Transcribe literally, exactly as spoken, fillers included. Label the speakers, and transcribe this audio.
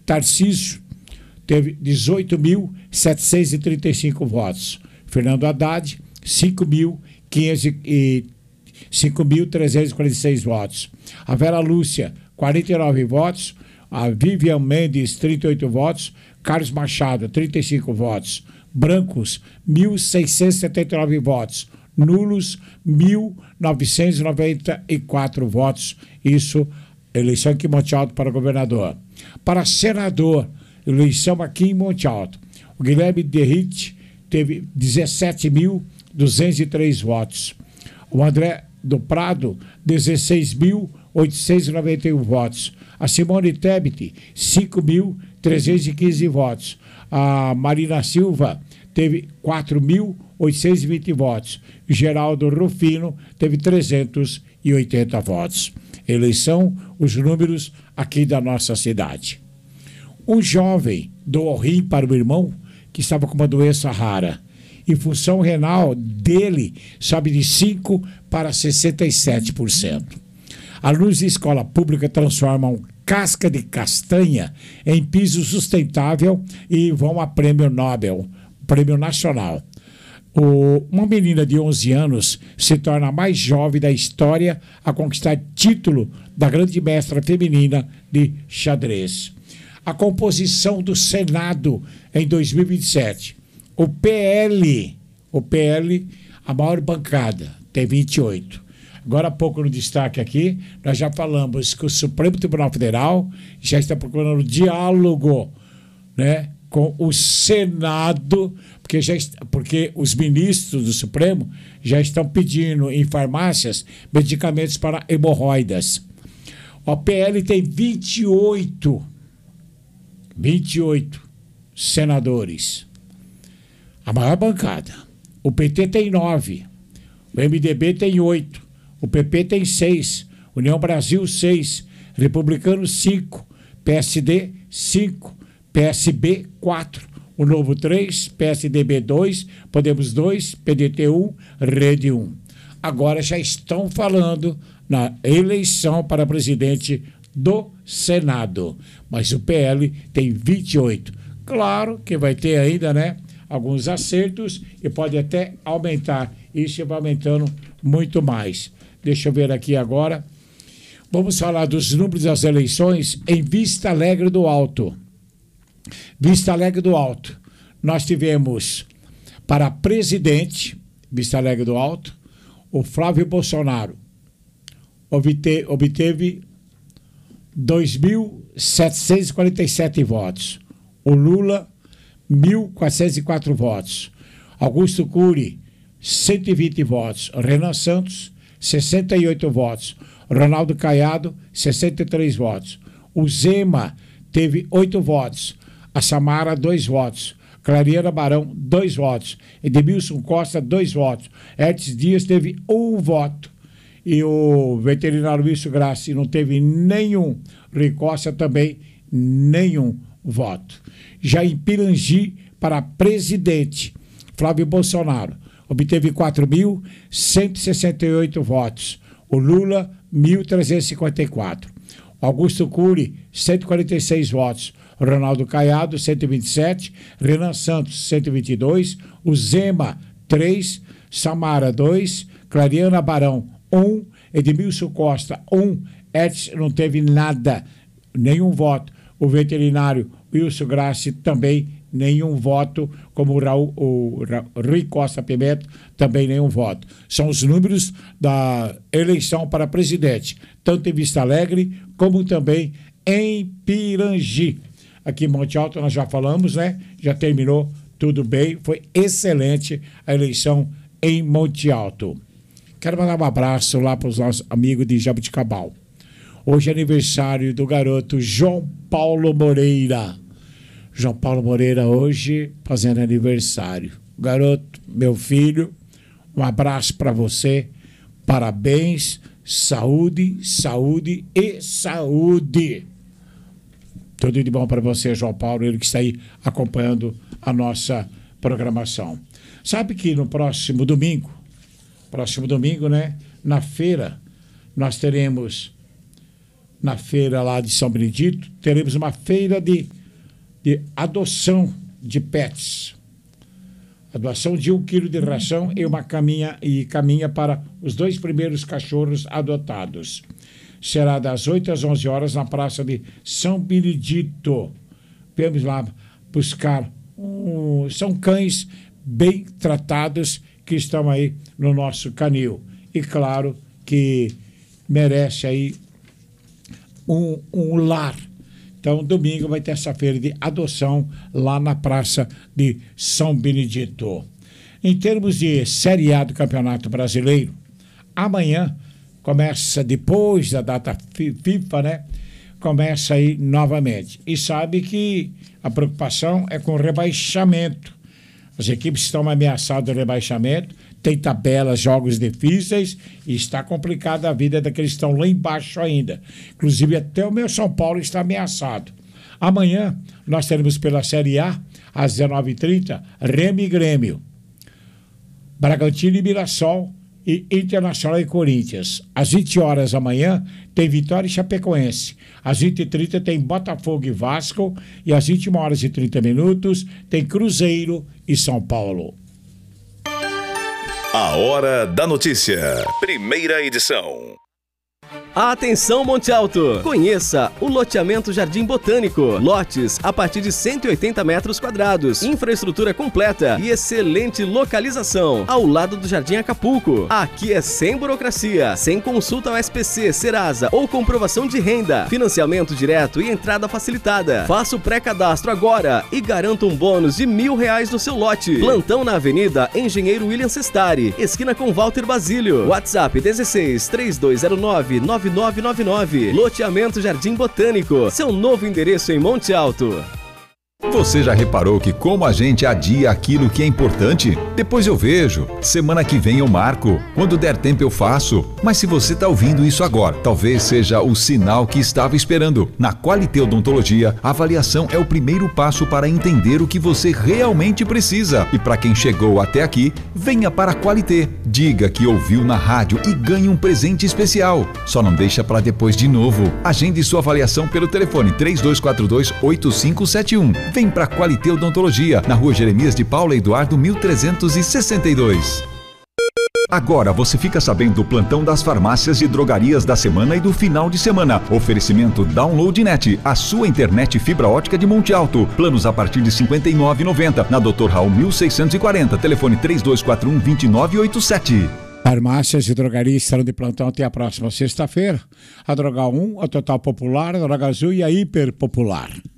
Speaker 1: Tarcísio teve dezoito mil setecentos e trinta e cinco votos. Fernando Haddad, cinco mil trezentos e quarenta e seis votos. A Vera Lúcia, quarenta e nove votos. A Vivian Mendes, trinta e oito votos. Carlos Machado, trinta e cinco votos. Brancos, mil seiscentos e setenta e nove votos. Nulos, mil novecentos e noventa e quatro votos. Isso, eleição aqui em Monte Alto para governador. Para senador, eleição aqui em Monte Alto. O Guilherme Derrite teve dezessete mil duzentos e três votos. O André do Prado, dezesseis mil oitocentos e noventa e um votos. A Simone Tebet, cinco mil trezentos e quinze votos. A Marina Silva teve quatro mil oitocentos e vinte votos. Geraldo Rufino teve trezentos e oitenta votos. Eleição, os números aqui da nossa cidade. Um jovem doou rim para o irmão que estava com uma doença rara. E função renal dele sobe de cinco por cento para sessenta e sete por cento. Alunos de escola pública transformam casca de castanha em piso sustentável e vão a prêmio Nobel, prêmio nacional. O, uma menina de onze anos se torna a mais jovem da história a conquistar título da grande mestra feminina de xadrez. A composição do Senado em dois mil e vinte e sete. O P L, o P L, a maior bancada, tem vinte e oito. Agora há pouco no destaque aqui, nós já falamos que o Supremo Tribunal Federal já está procurando diálogo, né, com o Senado, porque, já, porque os ministros do Supremo já estão pedindo em farmácias medicamentos para hemorroidas. O P L tem vinte e oito, vinte e oito senadores. A maior bancada. O P T tem nove. O M D B tem oito. O P P tem seis. União Brasil, seis. Republicano, cinco. P S D, cinco. P S B, quatro. O Novo, três. P S D B, dois. Podemos, dois. P D T, um. Rede, um. Agora já estão falando na eleição para presidente do Senado. Mas o P L tem vinte e oito. Claro que vai ter ainda, né, alguns acertos e pode até aumentar. Isso vai aumentando muito mais. Deixa eu ver aqui agora. Vamos falar dos números das eleições em Vista Alegre do Alto. Vista Alegre do Alto. Nós tivemos para presidente, Vista Alegre do Alto, o Flávio Bolsonaro obteve, obteve dois mil setecentos e quarenta e sete votos. O Lula, mil quatrocentos e quatro votos. Augusto Cury, cento e vinte votos. Renan Santos, sessenta e oito votos. Ronaldo Caiado, sessenta e três votos. O Zema teve oito votos. A Samara, dois votos. Clariana Barão, dois votos. Edmilson Costa, dois votos. Hertz Dias teve um voto. E o veterinário Wilson Grassi não teve nenhum. Rui Costa também, nenhum voto. Já em Pirangi, para presidente, Flávio Bolsonaro obteve quatro mil cento e sessenta e oito votos. O Lula, mil trezentos e cinquenta e quatro. Augusto Cury, cento e quarenta e seis votos. Ronaldo Caiado, cento e vinte e sete. Renan Santos, cento e vinte e dois. O Zema, três. Samara, dois. Clariana Barão, um. Edmilson Costa, um. Edson não teve nada, nenhum voto. O veterinário Wilson Grassi também nenhum voto, como o, Raul, o Ra, Rui Costa Pimenta também nenhum voto. São os números da eleição para presidente, tanto em Vista Alegre como também em Pirangi. Aqui em Monte Alto nós já falamos, né? Já terminou tudo bem, foi excelente a eleição em Monte Alto. Quero mandar um abraço lá para os nossos amigos de Jabuticabal. Hoje é aniversário do garoto João Paulo Moreira. João Paulo Moreira hoje fazendo aniversário. Garoto, meu filho, um abraço para você. Parabéns, saúde, saúde e saúde. Tudo de bom para você, João Paulo, ele que está aí acompanhando a nossa programação. Sabe que no próximo domingo, próximo domingo, né, na feira, nós teremos na feira lá de São Benedito, teremos uma feira de, de adoção de pets. A doação de um quilo de ração e uma caminha, e caminha para os dois primeiros cachorros adotados. Será das oito às onze horas na Praça de São Benedito. Vamos lá buscar. Um, são cães bem tratados que estão aí no nosso canil. E claro que merece aí um, um lar. Então, domingo vai ter essa feira de adoção lá na Praça de São Benedito. Em termos de Série A do Campeonato Brasileiro, amanhã começa, depois da data FIFA, né? Começa aí novamente. E sabe que a preocupação é com o rebaixamento. As equipes estão ameaçadas de rebaixamento, tem tabelas, jogos difíceis e está complicada a vida daqueles que estão lá embaixo ainda. Inclusive até o meu São Paulo está ameaçado. Amanhã nós teremos pela Série A, às dezenove e trinta, Remo e Grêmio, Bragantino e Mirassol e Internacional e Corinthians. Às vinte horas amanhã tem Vitória e Chapecoense. Às vinte e trinta tem Botafogo e Vasco. E às vinte e uma horas e trinta minutos tem Cruzeiro e São Paulo.
Speaker 2: A Hora da Notícia. Primeira edição.
Speaker 3: Atenção, Monte Alto! Conheça o loteamento Jardim Botânico. Lotes a partir de cento e oitenta metros quadrados. Infraestrutura completa e excelente localização. Ao lado do Jardim Acapulco. Aqui é sem burocracia, sem consulta ao S P C, Serasa ou comprovação de renda. Financiamento direto e entrada facilitada. Faça o pré-cadastro agora e garanta um bônus de mil reais no seu lote. Plantão na Avenida Engenheiro William Sestari, esquina com Walter Basílio. WhatsApp dezesseis, três dois zero nove, nove nove nove nove. Loteamento Jardim Botânico, seu novo endereço em Monte Alto.
Speaker 4: Você já reparou que como a gente adia aquilo que é importante? Depois eu vejo, semana que vem eu marco, quando der tempo eu faço. Mas se você está ouvindo isso agora, talvez seja o sinal que estava esperando. Na Qualité Odontologia, a avaliação é o primeiro passo para entender o que você realmente precisa. E para quem chegou até aqui, venha para a Qualité. Diga que ouviu na rádio e ganhe um presente especial. Só não deixa para depois de novo. Agende sua avaliação pelo telefone três dois quatro dois, oito cinco sete um. Vem para a Qualité Odontologia, na rua Jeremias de Paula Eduardo, mil trezentos e sessenta e dois. Agora você fica sabendo do plantão das farmácias e drogarias da semana e do final de semana. Oferecimento DownloadNet, a sua internet fibra ótica de Monte Alto. Planos a partir de cinquenta e nove reais e noventa centavos. Na doutor Raul mil seiscentos e quarenta. Telefone três dois quatro um, dois nove oito sete.
Speaker 1: Farmácias e drogarias estarão de plantão até a próxima sexta-feira. A Droga um, a Total Popular, a Droga Azul e a Hiper Popular.